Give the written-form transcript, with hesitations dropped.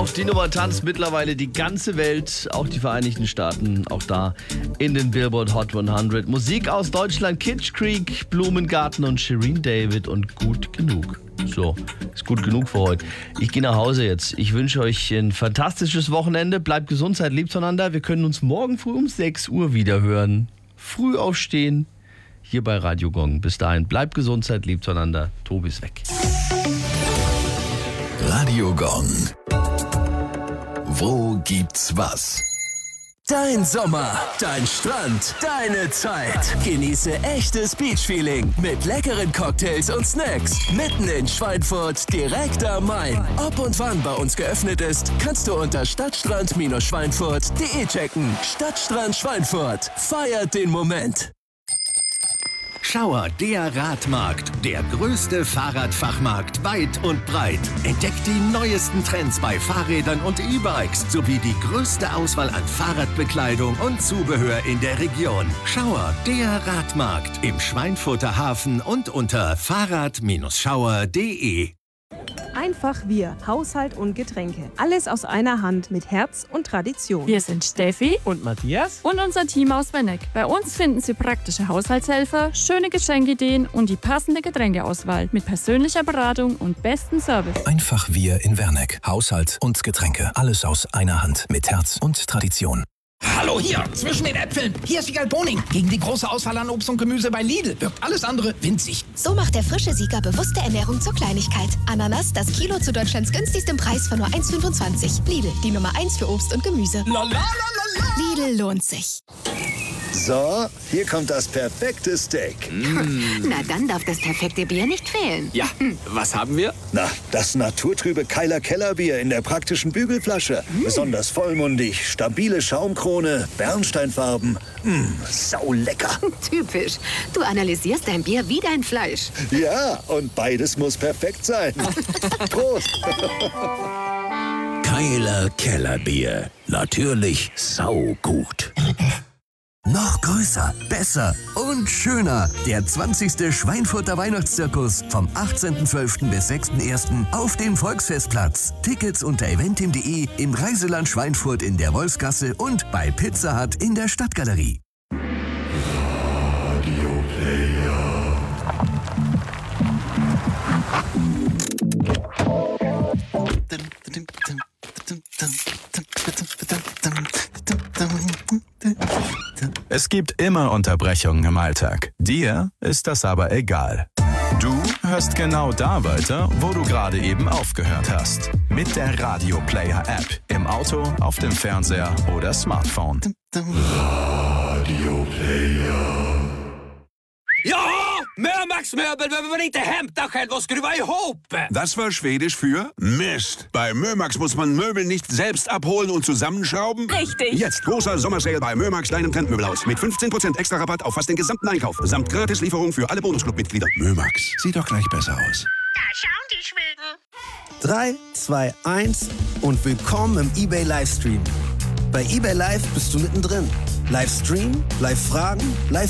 Auf die Nummer tanzt mittlerweile die ganze Welt, auch die Vereinigten Staaten, auch da in den Billboard Hot 100. Musik aus Deutschland, Kitsch Creek, Blumengarten und Shireen David und Gut Genug. So, ist gut genug für heute. Ich gehe nach Hause jetzt. Ich wünsche euch ein fantastisches Wochenende. Bleibt gesund, seid lieb zueinander. Wir können uns morgen früh um 6 Uhr wieder hören. Früh aufstehen, hier bei Radio Gong. Bis dahin, bleibt gesund, seid lieb zueinander. Tobi ist weg. Radio Gong. Wo gibt's was? Dein Sommer, dein Strand, deine Zeit. Genieße echtes Beach-Feeling mit leckeren Cocktails und Snacks. Mitten in Schweinfurt, direkt am Main. Ob und wann bei uns geöffnet ist, kannst du unter stadtstrand-schweinfurt.de checken. Stadtstrand Schweinfurt. Feiert den Moment. Schauer, der Radmarkt, der größte Fahrradfachmarkt weit und breit. Entdeckt die neuesten Trends bei Fahrrädern und E-Bikes sowie die größte Auswahl an Fahrradbekleidung und Zubehör in der Region. Schauer, der Radmarkt im Schweinfurter Hafen und unter fahrrad-schauer.de. Einfach wir, Haushalt und Getränke. Alles aus einer Hand mit Herz und Tradition. Wir sind Steffi und Matthias und unser Team aus Wenneck. Bei uns finden Sie praktische Haushaltshelfer, schöne Geschenkideen und die passende Getränkeauswahl mit persönlicher Beratung und bestem Service. Einfach wir in Werneck. Haushalt und Getränke. Alles aus einer Hand mit Herz und Tradition. Hallo hier, zwischen den Äpfeln. Hier ist Wiegald Boning. Gegen die große Auswahl an Obst und Gemüse bei Lidl wirkt alles andere winzig. So macht der frische Sieger bewusste Ernährung zur Kleinigkeit. Ananas, das Kilo zu Deutschlands günstigstem Preis von nur 1,25. Lidl, die Nummer 1 für Obst und Gemüse. Lidl lohnt sich. So, hier kommt das perfekte Steak. Na, dann darf das perfekte Bier nicht fehlen. Ja, was haben wir? Na, das naturtrübe Keiler Kellerbier in der praktischen Bügelflasche. Besonders vollmundig, stabile Schaumkrone, Bernsteinfarben. Saulecker. Typisch. Du analysierst dein Bier wie dein Fleisch. Ja, und beides muss perfekt sein. Prost. Keiler Kellerbier. Natürlich saugut. Noch größer, besser und schöner. Der 20. Schweinfurter Weihnachtszirkus vom 18.12. bis 6.1. auf dem Volksfestplatz. Tickets unter eventim.de, im Reiseland Schweinfurt in der Wolfsgasse und bei Pizza Hut in der Stadtgalerie. Radio Player. Es gibt immer Unterbrechungen im Alltag. Dir ist das aber egal. Du hörst genau da weiter, wo du gerade eben aufgehört hast. Mit der Radio Player App. Im Auto, auf dem Fernseher oder Smartphone. Radio Player. Ja! Mörmax Möbel behöver man inte hämta själv och skruva ihop. Das war Schwedisch für Mist. Bei Mörmax muss man Möbel nicht selbst abholen und zusammenschrauben. Richtig. Jetzt großer Sommersale bei Mörmax Klein- und Trendmöbelhaus. Mit 15% extra Rabatt auf fast den gesamten Einkauf. Samt Gratislieferung für alle Bonusclub-Mitglieder. Mörmax. Sieht doch gleich besser aus. Da schauen die Schweden. 3, 2, 1 und willkommen im eBay Livestream. Bei eBay Live bist du mittendrin. Livestream, Live-Fragen, Live